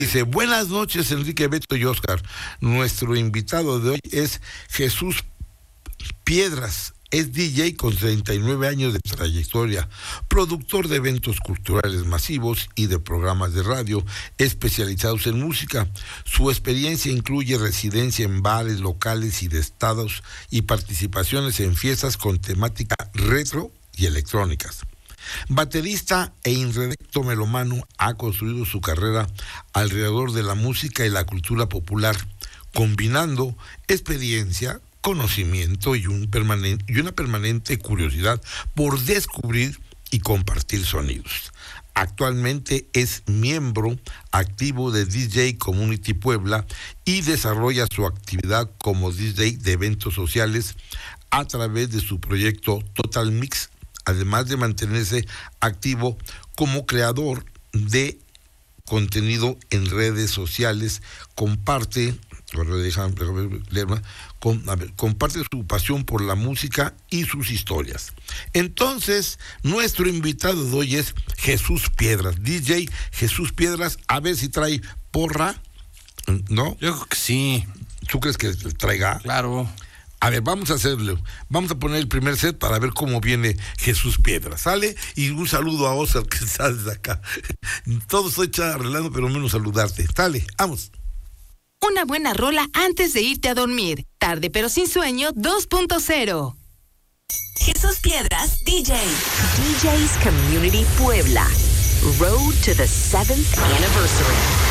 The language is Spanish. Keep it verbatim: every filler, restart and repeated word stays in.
Dice, buenas noches, Enrique, Beto y Oscar. Nuestro invitado de hoy es Jesús Piedras. Es D J con treinta y nueve años de trayectoria, productor de eventos culturales masivos y de programas de radio especializados en música. Su experiencia incluye residencia en bares locales y de estados y participaciones en fiestas con temática retro y electrónicas. Baterista e irredento melómano, ha construido su carrera alrededor de la música y la cultura popular, combinando experiencia, conocimiento y, un permanente, y una permanente curiosidad por descubrir y compartir sonidos. Actualmente es miembro activo de D J Community Puebla y desarrolla su actividad como D J de eventos sociales a través de su proyecto Total Mix, además de mantenerse activo como creador de contenido en redes sociales. Comparte, con, a ver, comparte su pasión por la música y sus historias. Entonces, nuestro invitado de hoy es Jesús Piedras, D J Jesús Piedras. A ver si trae porra, ¿no? Yo creo que sí. ¿Tú crees que traiga? Claro. A ver, vamos a hacerlo. Vamos a poner el primer set para ver cómo viene Jesús Piedras. ¿Sale? Y un saludo a Oscar que está desde acá. Todo estoy arreglando, pero menos saludarte. Sale, vamos. Una buena rola antes de irte a dormir. Tarde pero sin sueño dos punto cero. Jesús Piedras, D J. D J's Community Puebla. Road to the seventh anniversary.